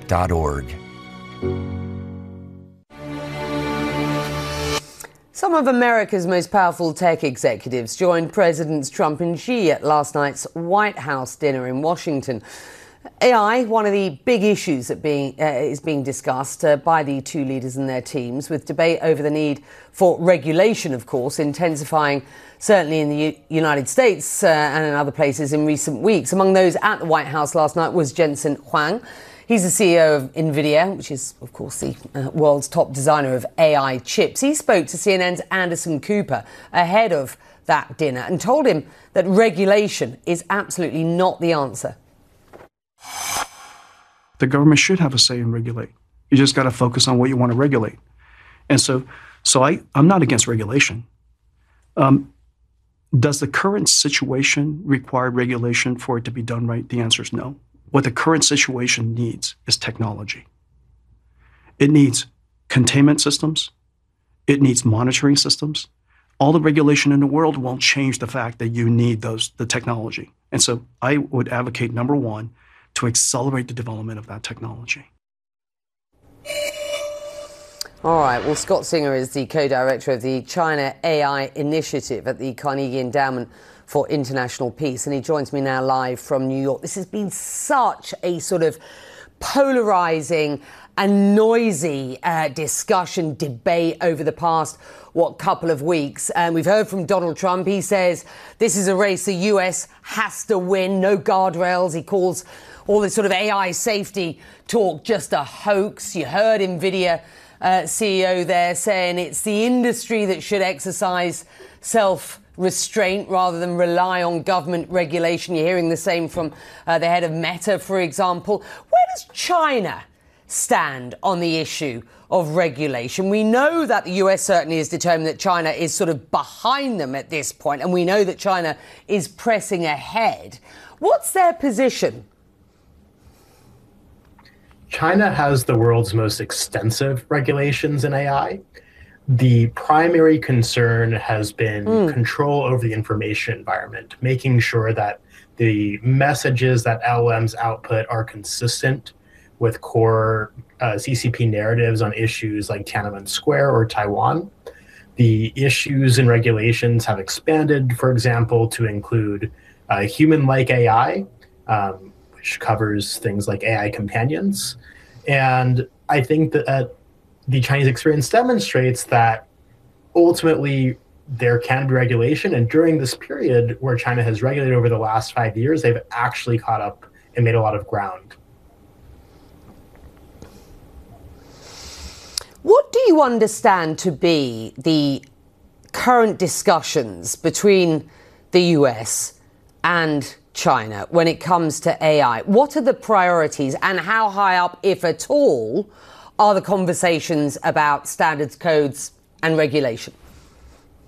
Some of America's most powerful tech executives joined Presidents Trump and Xi at last night's White House dinner in Washington. AI, one of the big issues that is being discussed by the two leaders and their teams, with debate over the need for regulation, of course, intensifying certainly in the United States and in other places in recent weeks. Among those at the White House last night was Jensen Huang. He's the CEO of NVIDIA, which is, of course, the world's top designer of AI chips. He spoke to CNN's Anderson Cooper ahead of that dinner and told him that regulation is absolutely not the answer. The government should have a say in regulate. You just got to focus on what you want to regulate. And so I'm not against regulation. Does the current situation require regulation for it to be done right? The answer is no. What the current situation needs is technology. It needs containment systems. It needs monitoring systems. All the regulation in the world won't change the fact that you need the technology. And so I would advocate, number one, to accelerate the development of that technology. All right. Well, Scott Singer is the co-director of the China AI Initiative at the Carnegie Endowment for International Peace, and he joins me now live from New York. This has been such a sort of polarizing and noisy discussion, debate over the past, couple of weeks. And we've heard from Donald Trump. He says this is a race the US has to win, no guardrails. He calls all this sort of AI safety talk just a hoax. You heard NVIDIA CEO there saying it's the industry that should exercise self-restraint rather than rely on government regulation. You're hearing the same from the head of Meta, for example. Where does China stand on the issue of regulation? We know that the US certainly is determined that China is sort of behind them at this point, and we know that China is pressing ahead. What's their position? China has the world's most extensive regulations in AI. The primary concern has been control over the information environment, making sure that the messages that LLMs output are consistent with core CCP narratives on issues like Tiananmen Square or Taiwan. The issues and regulations have expanded, for example, to include human-like AI, which covers things like AI companions. And I think that the Chinese experience demonstrates that ultimately there can be regulation. And during this period where China has regulated over the last 5 years, they've actually caught up and made a lot of ground. What do you understand to be the current discussions between the US and China when it comes to AI? What are the priorities, and how high up, if at all, are the conversations about standards, codes and regulation?